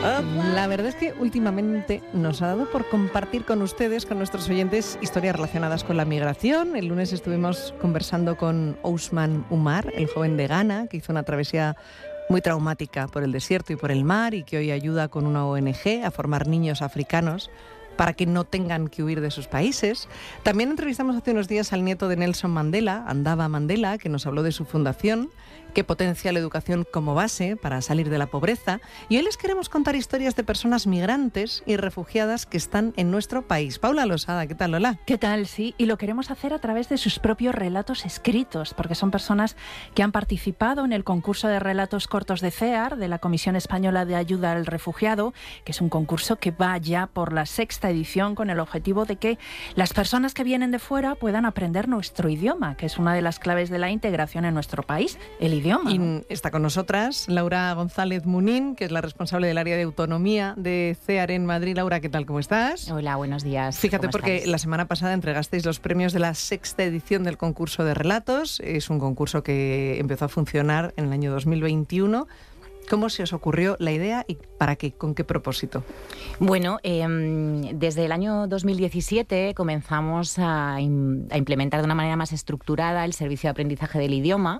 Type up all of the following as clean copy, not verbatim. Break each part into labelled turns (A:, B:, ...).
A: La verdad es que últimamente nos ha dado por compartir con ustedes, con nuestros oyentes, historias relacionadas con la migración. El lunes estuvimos conversando con Ousmane Oumar, el joven de Ghana, que hizo una travesía muy traumática por el desierto y por el mar y que hoy ayuda con una ONG a formar niños africanos para que no tengan que huir de sus países. También entrevistamos hace unos días al nieto de Nelson Mandela, Andaba Mandela, que nos habló de su fundación, que potencia la educación como base para salir de la pobreza. Y hoy les queremos contar historias de personas migrantes y refugiadas que están en nuestro país. Paula Losada, ¿qué tal, Lola?
B: ¿Qué tal? Sí, y lo queremos hacer a través de sus propios relatos escritos, porque son personas que han participado en el concurso de relatos cortos de CEAR, de la Comisión Española de Ayuda al Refugiado, que es un concurso que va ya por la 6ª edición con el objetivo de que las personas que vienen de fuera puedan aprender nuestro idioma, que es una de las claves de la integración en nuestro país, el idioma.
A: Y está con nosotras Laura González Munín, que es la responsable del área de autonomía de CEAR en Madrid. Laura, ¿qué tal? ¿Cómo estás?
C: Hola, buenos días.
A: Fíjate, porque la semana pasada entregasteis los premios de la 6ª edición del concurso de relatos. Es un concurso que empezó a funcionar en el año 2021. ¿Cómo se os ocurrió la idea y para qué? ¿Con qué propósito?
C: Bueno, desde el año 2017 comenzamos a implementar de una manera más estructurada el servicio de aprendizaje del idioma,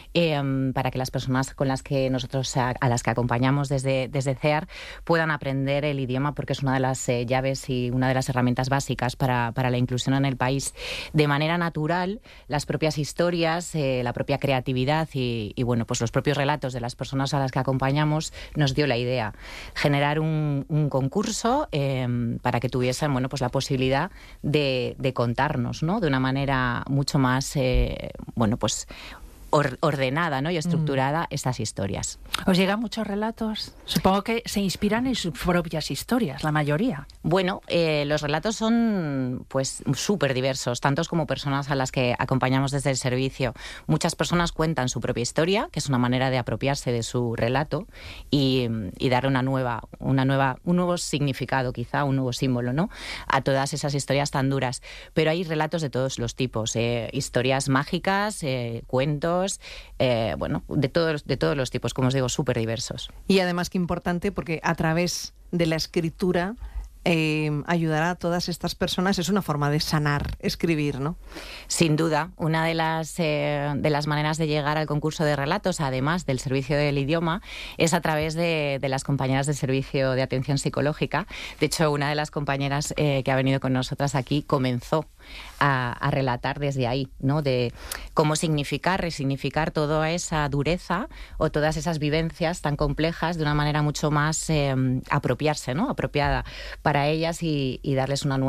C: para que las personas con las que nosotros a las que acompañamos desde CEAR puedan aprender el idioma, porque es una de las llaves y una de las herramientas básicas para la inclusión en el país. De manera natural, las propias historias, la propia creatividad y bueno, pues los propios relatos de las personas a las que acompañamos nos dio la idea generar un concurso para que tuviesen, bueno, pues la posibilidad de contarnos, ¿no?, de una manera mucho más bueno, pues ordenada, ¿no?, y estructurada estas historias.
B: ¿Os llegan muchos relatos? Supongo que se inspiran en sus propias historias, la mayoría.
C: Bueno, los relatos son pues súper diversos, tantos como personas a las que acompañamos desde el servicio. Muchas personas cuentan su propia historia, que es una manera de apropiarse de su relato y darle un nuevo significado, quizá, un nuevo símbolo, ¿no?, a todas esas historias tan duras. Pero hay relatos de todos los tipos, historias mágicas, cuentos, bueno, de todos los tipos, como os digo, súper diversos.
A: Y además qué importante, porque a través de la escritura ayudar a todas estas personas es una forma de sanar, escribir, ¿no?
C: Sin duda, una de las maneras de llegar al concurso de relatos, además del servicio del idioma, es a través de las compañeras del servicio de atención psicológica. De hecho, una de las compañeras que ha venido con nosotras aquí comenzó a relatar desde ahí, ¿no?, de cómo resignificar toda esa dureza o todas esas vivencias tan complejas de una manera mucho más apropiada para ellas y darles un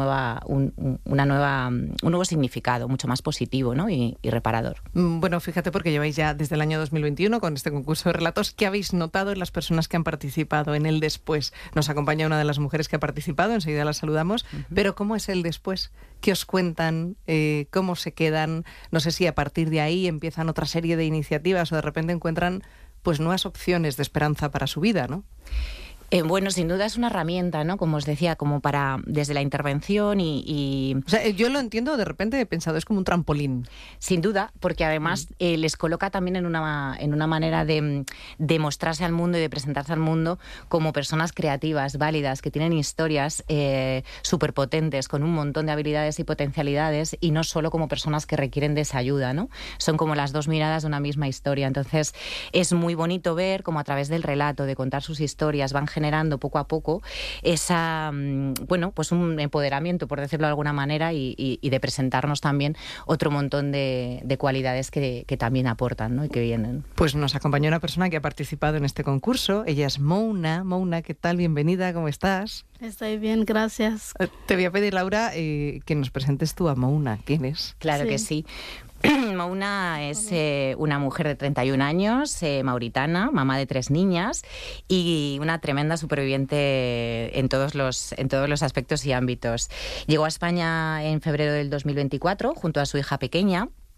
C: nuevo significado mucho más positivo, ¿no?, y reparador.
A: Bueno, fíjate, porque lleváis ya desde el año 2021 con este concurso de relatos. ¿Qué habéis notado en las personas que han participado en el después? Nos acompaña una de las mujeres que ha participado, enseguida la saludamos, pero ¿cómo es el después? ¿Qué os cuentan? ¿Cómo se quedan? No sé si a partir de ahí empiezan otra serie de iniciativas o de repente encuentran pues nuevas opciones de esperanza para su vida, ¿no?
C: Bueno, sin duda es una herramienta, ¿no?, como os decía, como para desde la intervención y...
A: O sea, yo lo entiendo, de repente he pensado, es como un trampolín.
C: Sin duda, porque además les coloca también en una manera de mostrarse al mundo y de presentarse al mundo como personas creativas, válidas, que tienen historias súper potentes, con un montón de habilidades y potencialidades, y no solo como personas que requieren de esa ayuda, ¿no? Son como las dos miradas de una misma historia. Entonces, es muy bonito ver cómo a través del relato, de contar sus historias, van generando poco a poco esa, bueno, pues un empoderamiento, por decirlo de alguna manera, y de presentarnos también otro montón de cualidades que también aportan, ¿no?, y que vienen.
A: Pues nos acompañó una persona que ha participado en este concurso. Ella es Mouna. Mouna, ¿qué tal? Bienvenida, ¿cómo estás?
D: Estoy bien, gracias.
A: Te voy a pedir, Laura, que nos presentes tú a Mouna. ¿Quién es?
C: Claro que sí. Mouna es una mujer de 31 años, mauritana, mamá de 3 niñas y una tremenda superviviente en todos los aspectos y ámbitos. Llegó a España en febrero del 2024 junto a su hija pequeña.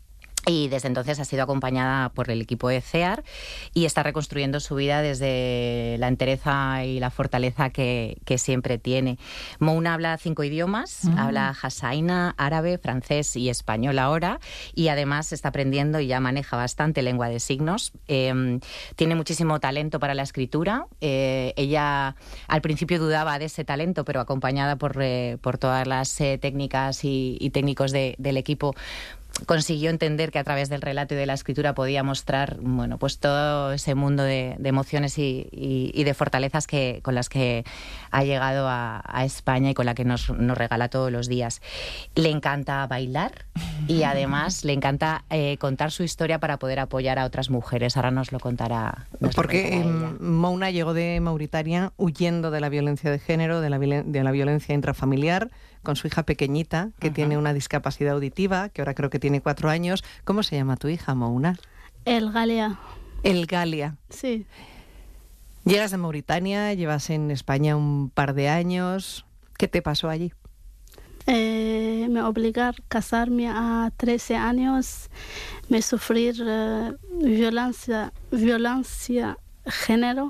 C: Y desde entonces ha sido acompañada por el equipo de CEAR y está reconstruyendo su vida desde la entereza y la fortaleza que siempre tiene. Mouna habla 5 idiomas, habla jasaina, árabe, francés y español ahora, y además está aprendiendo y ya maneja bastante lengua de signos. Tiene muchísimo talento para la escritura. Ella al principio dudaba de ese talento, pero acompañada por todas las técnicas y técnicos del equipo, consiguió entender que a través del relato y de la escritura podía mostrar, bueno, pues todo ese mundo de emociones y de fortalezas con las que ha llegado a España y con la que nos regala todos los días. Le encanta bailar y además le encanta contar su historia para poder apoyar a otras mujeres. Ahora nos lo contará.
A: Porque Mouna llegó de Mauritania huyendo de la violencia de género, de la violencia intrafamiliar, con su hija pequeñita, que tiene una discapacidad auditiva, que ahora creo que tiene 4 años. ¿Cómo se llama tu hija, Mouna?
D: El Galia.
A: El Galia.
D: Sí.
A: Llegas de Mauritania, llevas en España un par de años. ¿Qué te pasó allí?
D: Me obligaron a casarme a 13 años, me sufrir violencia género.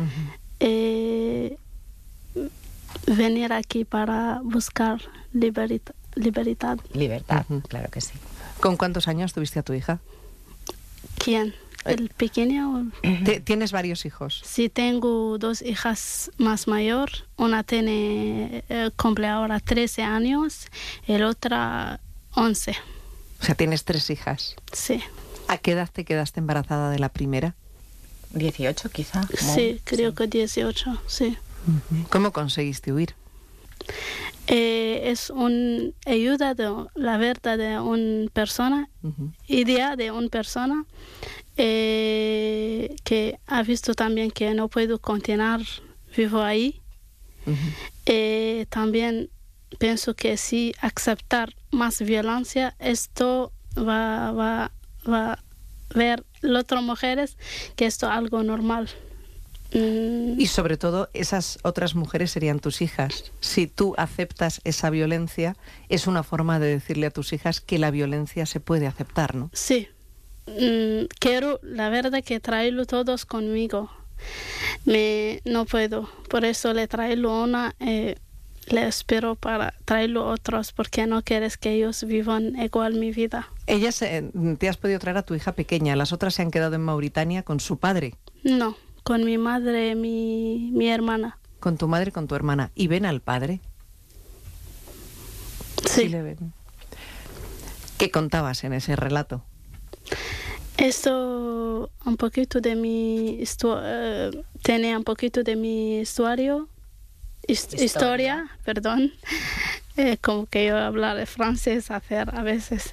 D: Venir aquí para buscar libertad.
C: Libertad, claro que sí.
A: ¿Con cuántos años tuviste a tu hija?
D: ¿Quién? ¿El pequeño?
A: ¿Tienes varios hijos?
D: Sí, tengo 2 hijas más mayor. Una cumple ahora 13 años, el otra 11.
A: O sea, tienes 3 hijas.
D: Sí.
A: ¿A qué edad te quedaste embarazada de la primera?
C: 18 quizá.
D: Sí, creo que 18, sí.
A: ¿Cómo conseguiste huir?
D: Es una ayuda de la verdad de una persona, idea de una persona que ha visto también que no puedo continuar vivo ahí. También pienso que si aceptar más violencia, esto va a ver las otras mujeres que esto es algo normal.
A: Y sobre todo, esas otras mujeres serían tus hijas. Si tú aceptas esa violencia, es una forma de decirle a tus hijas que la violencia se puede aceptar, ¿no?
D: Sí. Quiero, la verdad, que traerlo todos conmigo. No puedo. Por eso le traigo una, le espero para traerlo otros, porque no quieres que ellos vivan igual mi vida.
A: Ellas, te has podido traer a tu hija pequeña. Las otras se han quedado en Mauritania con su padre.
D: No. Con mi madre, mi hermana.
A: Con tu madre y con tu hermana. ¿Y ven al padre?
D: Sí.
A: Le ven. ¿Qué contabas en ese relato?
D: Esto, un poquito de mi tenía un poquito de mi historia, perdón. Como que yo hablar de francés a veces.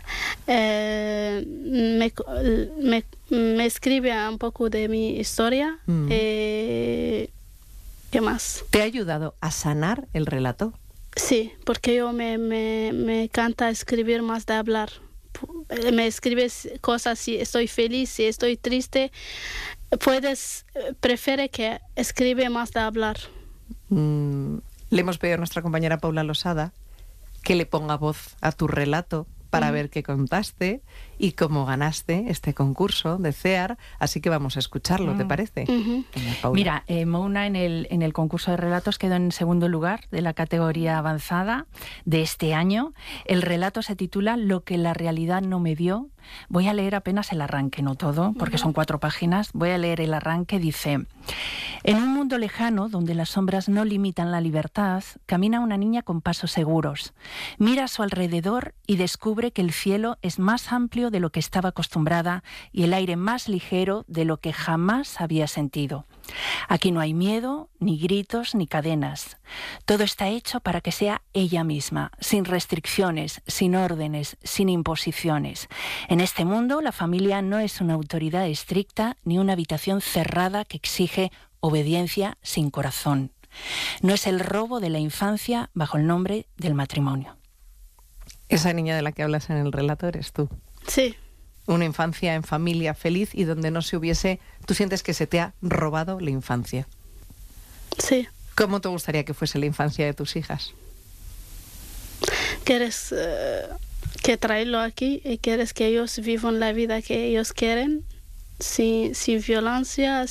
D: Me escribe un poco de mi historia. ¿Qué más?
A: ¿Te ha ayudado a sanar el relato?
D: Sí, porque yo me encanta escribir más de hablar. Me escribes cosas si estoy feliz, si estoy triste. Prefiere que escribe más de hablar.
A: Le hemos pedido a nuestra compañera Paula Losada que le ponga voz a tu relato para ver qué contaste y cómo ganaste este concurso de CEAR, así que vamos a escucharlo, ¿te parece?
B: Mira, Mouna en el concurso de relatos quedó en segundo lugar de la categoría avanzada de este año. El relato se titula Lo que la realidad no me dio. Voy a leer apenas el arranque, no todo, porque son 4 páginas. Voy a leer el arranque, dice: en un mundo lejano, donde las sombras no limitan la libertad, camina una niña con pasos seguros. Mira a su alrededor y descubre que el cielo es más amplio de lo que estaba acostumbrada y el aire más ligero de lo que jamás había sentido. Aquí no hay miedo, ni gritos, ni cadenas. Todo está hecho para que sea ella misma, sin restricciones, sin órdenes, sin imposiciones. En este mundo, la familia no es una autoridad estricta ni una habitación cerrada que exige obediencia sin corazón. No es el robo de la infancia bajo el nombre del matrimonio.
A: Esa niña de la que hablas en el relato eres tú.
D: Sí.
A: Una infancia en familia feliz y donde no se hubiese... ¿Tú sientes que se te ha robado la infancia?
D: Sí.
A: ¿Cómo te gustaría que fuese la infancia de tus hijas?
D: ¿Quieres que traerlo aquí y quieres que ellos vivan la vida que ellos quieren, sin violencia,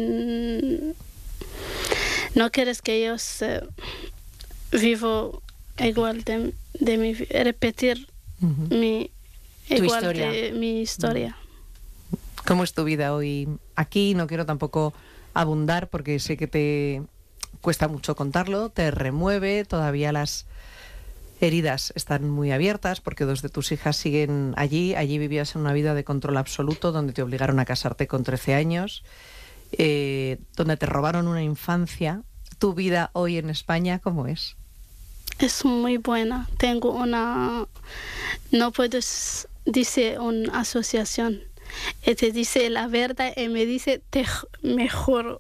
D: no quieres que ellos vivan igual de mi, repetir mi historia.
A: ¿Cómo es tu vida hoy aquí? No quiero tampoco abundar porque sé que te cuesta mucho contarlo, te remueve, todavía las heridas están muy abiertas porque 2 de tus hijas siguen allí. Allí vivías en una vida de control absoluto, donde te obligaron a casarte con 13 años, donde te robaron una infancia. ¿Tu vida hoy en España cómo es?
D: Es muy buena. Tengo no puedes decir una asociación. Te dice la verdad y me dice te juro.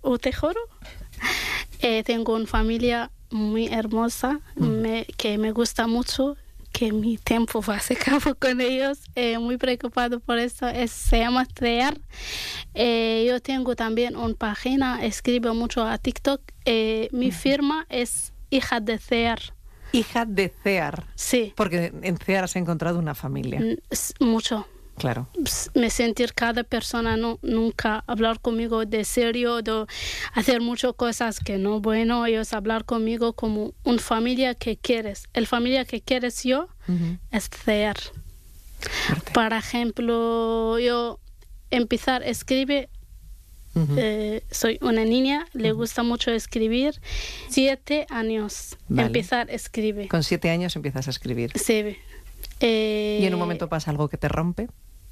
D: Tengo una familia muy hermosa, que me gusta mucho, que mi tiempo va a se acabó con ellos. Muy preocupado por eso. Se llama Thear. Yo tengo también una página, escribo mucho a TikTok. Mi firma es Hija de Thear.
A: Hija de Thear.
D: Sí.
A: Porque en Thear has encontrado una familia.
D: Mucho.
A: Claro.
D: Me sentir cada persona nunca hablar conmigo de serio, de hacer muchas cosas que no bueno. Ellos hablar conmigo como una familia que quieres. El familia que quieres yo es Thear. Por ejemplo, yo empezar a escribir. Soy una niña, le gusta mucho escribir. 7 años, empezar a escribir.
A: Con 7 años empiezas a escribir.
D: Sí.
A: ¿Y en un momento pasa algo que te rompe?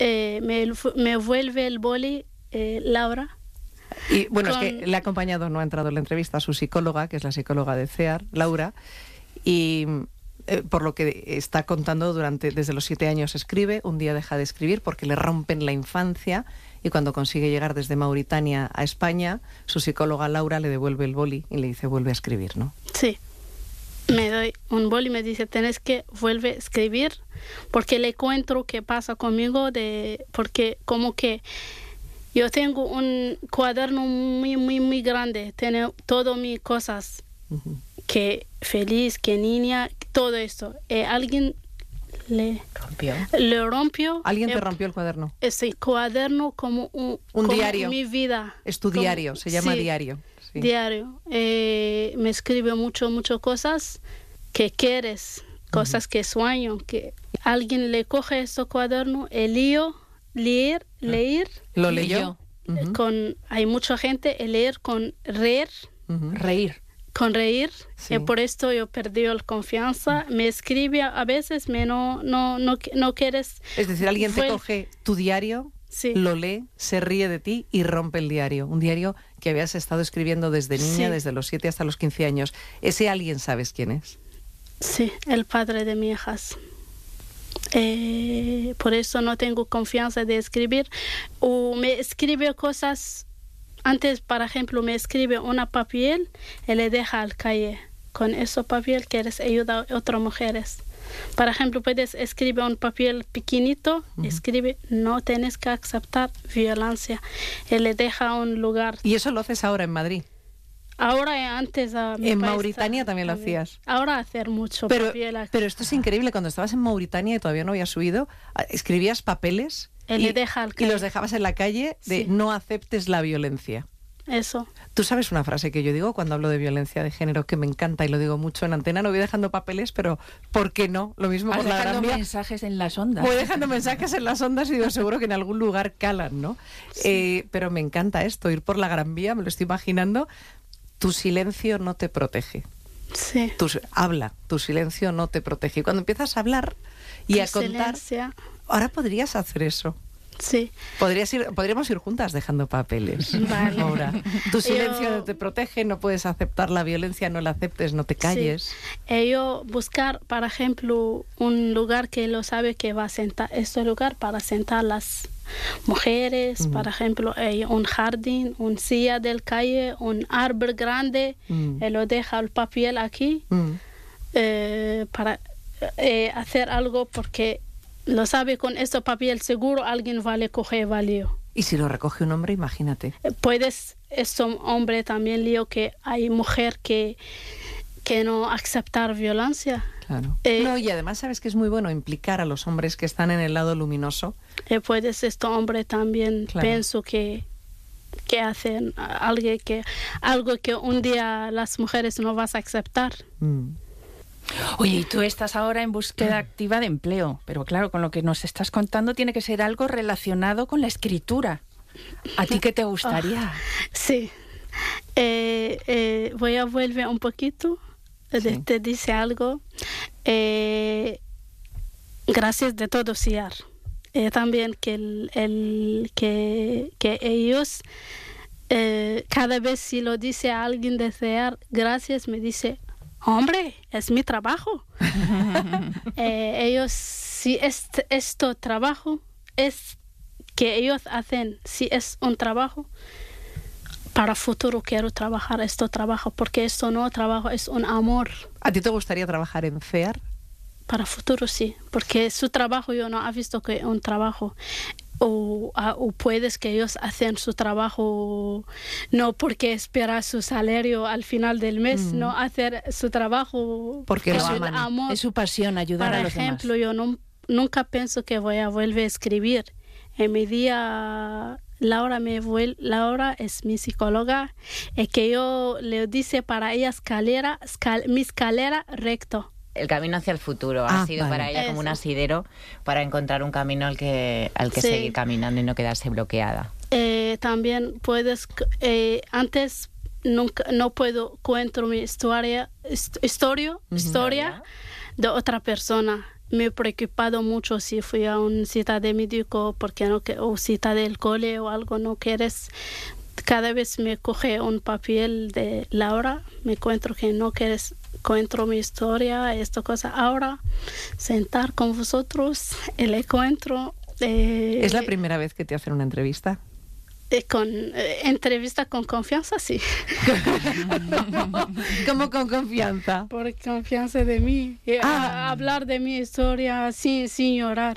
D: Me vuelve el boli, Laura.
A: Y bueno, es que le ha acompañado, no ha entrado en la entrevista, a su psicóloga, que es la psicóloga de Thear, Laura, y por lo que está contando, desde los 7 años escribe, un día deja de escribir porque le rompen la infancia, y cuando consigue llegar desde Mauritania a España, su psicóloga Laura le devuelve el boli y le dice, vuelve a escribir, ¿no?
D: Sí. Me doy un boli y me dice, tienes que volver a escribir, porque le cuento qué pasa conmigo, porque como que yo tengo un cuaderno muy, muy, muy grande, tiene todas mis cosas, que feliz, que niña, todo esto. Alguien le rompió.
A: ¿Alguien te rompió el cuaderno?
D: Ese cuaderno como un
A: diario.
D: Mi vida.
A: Es tu diario, se llama diario. Sí.
D: Diario. Me escribe muchas cosas que quieres, cosas que sueño, que alguien le coge este cuaderno, leer.
A: ¿Lo leyó?
D: Hay mucha gente, leer con reír. Con reír,
A: sí.
D: Por esto yo perdí la confianza. Me escribe a veces, no quieres.
A: Es decir, alguien te coge tu diario, lo lee, se ríe de ti y rompe el diario. Un diario que habías estado escribiendo desde niña, desde los 7 hasta los 15 años. ¿Ese alguien sabes quién es? Sí,
D: el padre de mis hijas. Por eso no tengo confianza de escribir. O me escribe cosas. Antes, por ejemplo, me escribe una papel y le deja al calle. Con ese papel quieres ayudar a otras mujeres. Por ejemplo, puedes escribir un papel pequeñito, escribe, no tienes que aceptar violencia. Y le deja un lugar.
A: ¿Y eso lo haces ahora en Madrid?
D: Ahora y antes.
A: ¿En Mauritania también lo hacías?
D: Ahora hacer mucho
A: papel. Pero esto es increíble. Cuando estabas en Mauritania y todavía no habías subido, ¿escribías papeles?
D: Y los
A: dejabas en la calle de no aceptes la violencia.
D: Eso.
A: Tú sabes una frase que yo digo cuando hablo de violencia de género que me encanta y lo digo mucho en antena, no voy dejando papeles, pero ¿por qué no? Lo mismo con la Gran Vía.
B: Dejando mensajes en las ondas.
A: Voy dejando mensajes en las ondas y digo, seguro que en algún lugar calan, ¿no? Sí. Pero me encanta esto, ir por la Gran Vía, me lo estoy imaginando. Tu silencio no te protege.
D: Sí.
A: Habla, tu silencio no te protege. Y cuando empiezas a hablar y a contar... Ahora podrías hacer eso.
D: Sí.
A: Podríamos ir juntas dejando papeles.
D: Vale.
A: Ahora, tu silencio no te protege, no puedes aceptar la violencia, no la aceptes, no te calles.
D: Sí. Yo buscar, por ejemplo, un lugar que lo sabe que va a sentar, este lugar para sentar las mujeres, por ejemplo, un jardín, una silla del calle, un árbol grande, y lo deja el papel aquí para hacer algo porque lo sabe con este papel seguro alguien va a coger valio.
A: Y si lo recoge un hombre, imagínate.
D: Puedes, es un hombre también lío que hay mujer que que no aceptar violencia.
A: Claro. No, y además sabes que es muy bueno implicar a los hombres que están en el lado luminoso.
D: Pues este hombre también pienso que hacen algo que un día las mujeres no vas a aceptar.
B: Oye, y tú estás ahora en búsqueda activa de empleo, pero claro, con lo que nos estás contando tiene que ser algo relacionado con la escritura. ¿A ti qué te gustaría?
D: Sí. Voy a volver un poquito. Sí. Te dice algo. Gracias de todo, Ciar. También que ellos, cada vez si lo dice a alguien de Ciar, gracias, me dice, hombre, es mi trabajo. Ellos, si esto trabajo, es que ellos hacen, si es un trabajo, para futuro quiero trabajar este trabajo, porque esto no trabajo, es un amor.
A: ¿A ti te gustaría trabajar en CEAR?
D: Para futuro sí, porque su trabajo yo no he visto que es un trabajo. O puedes que ellos hacen su trabajo no porque espera su salario al final del mes, no hacer su trabajo
A: porque
D: lo
A: aman.
D: Amor.
B: Es su pasión, ayudar a los demás.
D: Por ejemplo, yo nunca pienso que voy a volver a escribir. En mi día, Laura es mi psicóloga, y que yo le dice para ella mi escalera recto.
C: El camino hacia el futuro ha sido para ella como un asidero para encontrar un camino al que seguir caminando y no quedarse bloqueada.
D: También puedes, antes no puedo encontrar mi historia de otra persona. Me he preocupado mucho si fui a una cita de médico o cita del cole o algo, no quieres. Cada vez me coge un papel de Laura, me encuentro que no quieres, encuentro mi historia, esta cosa. Ahora, sentar con vosotros, el encuentro.
A: ¿Es la primera vez que te hacen una entrevista?
D: Entrevista con confianza, sí.
A: ¿Cómo con confianza?
D: Por confianza de mí. Hablar de mi historia sin llorar.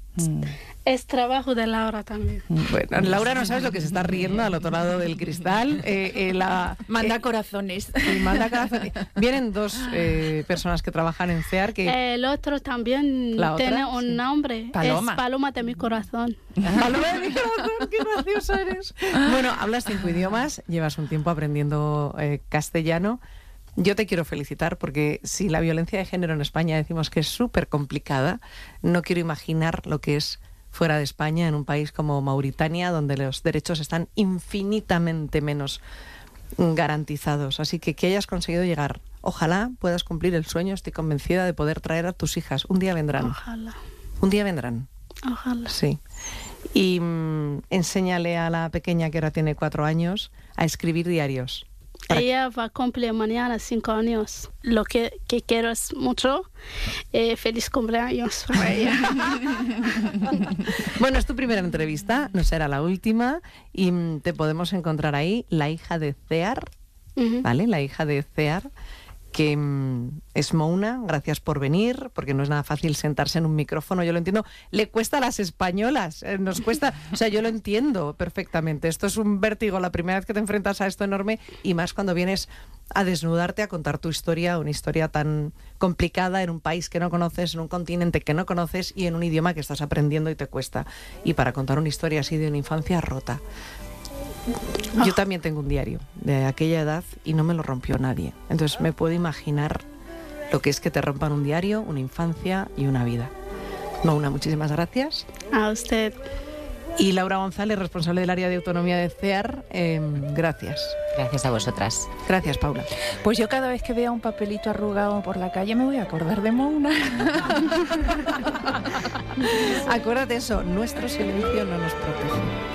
D: Es trabajo de Laura también.
A: Bueno, Laura no sabes lo que se está riendo al otro lado del cristal.
B: Manda corazones.
A: Manda corazones. Vienen dos personas que trabajan en CEAR.
D: El otro también tiene un nombre.
B: Paloma.
D: Es Paloma de mi corazón.
A: Paloma de mi corazón, qué gracioso eres. Bueno, hablas 5 idiomas, llevas un tiempo aprendiendo castellano. Yo te quiero felicitar porque si la violencia de género en España decimos que es súper complicada, no quiero imaginar lo que es fuera de España, en un país como Mauritania, donde los derechos están infinitamente menos garantizados. Así que hayas conseguido llegar. Ojalá puedas cumplir el sueño, estoy convencida de poder traer a tus hijas. Un día vendrán.
D: Ojalá.
A: Un día vendrán.
D: Ojalá.
A: Sí. Y enséñale a la pequeña, que ahora tiene 4 años, a escribir diarios.
D: Ella va a cumplir mañana 5 años. Lo que quiero es mucho. Feliz cumpleaños para ella.
A: Bueno, es tu primera entrevista, no será la última. Y te podemos encontrar ahí, la hija de CEAR, ¿vale? La hija de CEAR, que es Mouna. Gracias por venir, porque no es nada fácil sentarse en un micrófono, yo lo entiendo. Le cuesta a las españolas, nos cuesta, o sea, yo lo entiendo perfectamente. Esto es un vértigo la primera vez que te enfrentas a esto enorme, y más cuando vienes a desnudarte, a contar tu historia, una historia tan complicada en un país que no conoces, en un continente que no conoces y en un idioma que estás aprendiendo y te cuesta. Y para contar una historia así de una infancia rota. Yo también tengo un diario de aquella edad y no me lo rompió nadie. Entonces me puedo imaginar lo que es que te rompan un diario, una infancia y una vida. Mouna, muchísimas gracias.
D: A usted.
A: Y Laura González, responsable del área de autonomía de CEAR, gracias.
C: Gracias a vosotras.
A: Gracias, Paula.
B: Pues yo cada vez que vea un papelito arrugado por la calle me voy a acordar de Mouna.
A: Acuérdate eso, nuestro silencio no nos protege.